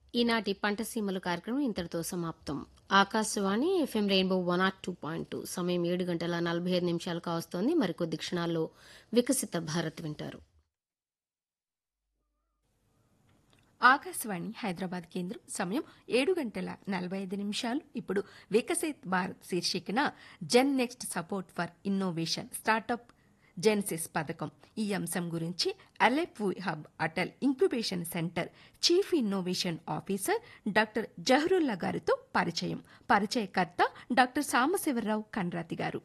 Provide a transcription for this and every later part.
ఈనాటి పంటసీమలు కార్యక్రమం ఇంతటితో సమాప్తం. ఆకాశవాణి ఎఫ్ఎం రెయిన్బో 102.2 సమయం 7:45 కావస్తోంది. మరికొద్ది క్షణాల్లో వికసిత భారత్ వింటారు. ఆకాశవాణి హైదరాబాద్ కేంద్రం సమయం 7:45. ఇప్పుడు వికసిత్ భారత్ శీర్షికన జెన్ next support for innovation startup జెన్సిస్ పథకం ఈ అంశం గురించి అలెప్ hub Atal incubation centre chief innovation officer doctor Zaharulla గారితో పరిచయకర్త డాక్టర్ సాంబశివరావు కండ్రాతి గారు.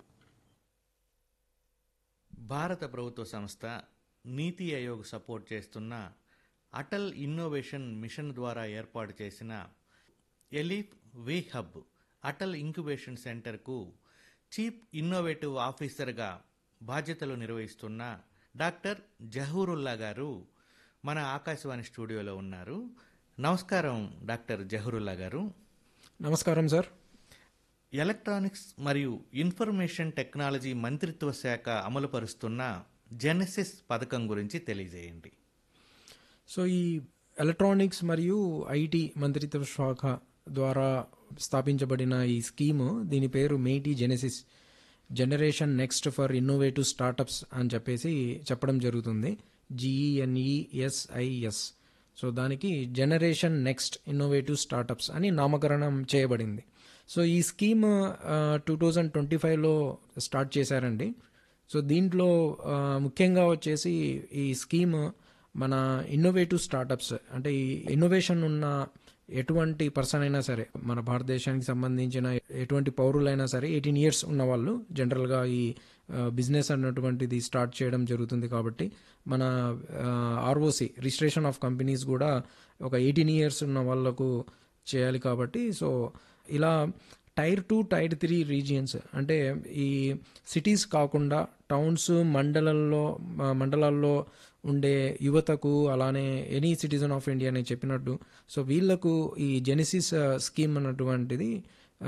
భారత ప్రభుత్వ సంస్థ నీతి ఆయోగ్ సపోర్ట్ చేస్తున్న అటల్ ఇన్నోవేషన్ మిషన్ ద్వారా ఏర్పాటు చేసిన ఎలీఫ్ వి హబ్ అటల్ ఇంక్యుబేషన్ సెంటర్కు చీఫ్ ఇన్నోవేటివ్ ఆఫీసర్గా బాధ్యతలు నిర్వహిస్తున్న డాక్టర్ జహూరుల్లా గారు మన ఆకాశవాణి స్టూడియోలో ఉన్నారు. నమస్కారం డాక్టర్ జహూరుల్లా గారు. నమస్కారం సార్. ఎలక్ట్రానిక్స్ మరియు ఇన్ఫర్మేషన్ టెక్నాలజీ మంత్రిత్వ శాఖ అమలుపరుస్తున్న జెనెసిస్ పథకం గురించి తెలియజేయండి. సో ఈ ఎలక్ట్రానిక్స్ మరియు ఐటీ మంత్రిత్వ శాఖ ద్వారా స్థాపించబడిన ఈ స్కీము, దీని పేరు మేటీ Genesis generation next for innovative startups అని చెప్పడం జరుగుతుంది. GENESIS. సో దానికి జనరేషన్ నెక్స్ట్ ఇన్నోవేటివ్ స్టార్టప్స్ అని నామకరణం చేయబడింది. సో ఈ స్కీమ్ 2025లో స్టార్ట్ చేశారండి. సో దీంట్లో ముఖ్యంగా వచ్చేసి ఈ స్కీమ్ మన ఇన్నోవేటివ్ స్టార్టప్స్, అంటే ఈ ఇన్నోవేషన్ ఉన్న ఎటువంటి పర్సన్ అయినా సరే, మన భారతదేశానికి సంబంధించిన ఎటువంటి పౌరులైనా సరే 18 years ఉన్న వాళ్ళు జనరల్గా ఈ బిజినెస్ అన్నటువంటిది స్టార్ట్ చేయడం జరుగుతుంది. కాబట్టి మన ROC రిజిస్ట్రేషన్ ఆఫ్ కంపెనీస్ కూడా ఒక 18 years ఉన్న వాళ్ళకు చేయాలి. కాబట్టి సో ఇలా Tier 2, Tier 3 రీజియన్స్, అంటే ఈ సిటీస్ కాకుండా టౌన్స్, మండలాల్లో ఉండే యువతకు, అలానే ఎనీ సిటిజన్ ఆఫ్ ఇండియా అని చెప్పినట్టు, సో వీళ్లకు ఈ జెనెసిస్ స్కీమ్ అన్నటువంటిది